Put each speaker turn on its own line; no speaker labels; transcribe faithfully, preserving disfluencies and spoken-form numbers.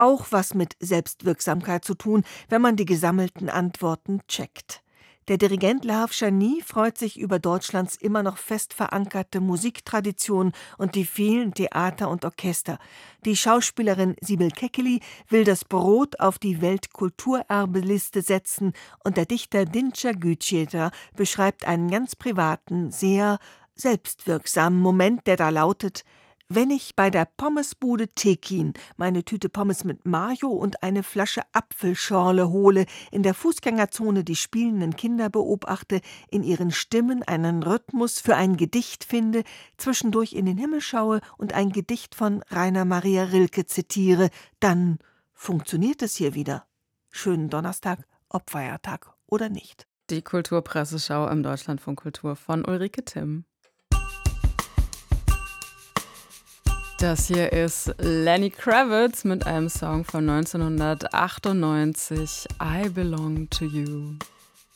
auch was mit Selbstwirksamkeit zu tun, wenn man die gesammelten Antworten checkt. Der Dirigent Lahav Shani freut sich über Deutschlands immer noch fest verankerte Musiktradition und die vielen Theater und Orchester. Die Schauspielerin Sibel Kekilli will das Brot auf die Weltkulturerbeliste setzen und der Dichter Dinçer Güçeta beschreibt einen ganz privaten, sehr selbstwirksamen Moment, der da lautet: Wenn ich bei der Pommesbude Tekin meine Tüte Pommes mit Mayo und eine Flasche Apfelschorle hole, in der Fußgängerzone die spielenden Kinder beobachte, in ihren Stimmen einen Rhythmus für ein Gedicht finde, zwischendurch in den Himmel schaue und ein Gedicht von Rainer Maria Rilke zitiere, dann funktioniert es hier wieder. Schönen Donnerstag, ob Feiertag oder nicht.
Die Kulturpresseschau im Deutschlandfunk Kultur von Ulrike Timm. Das hier ist Lenny Kravitz mit einem Song von neunzehnhundertachtundneunzig, I Belong to You.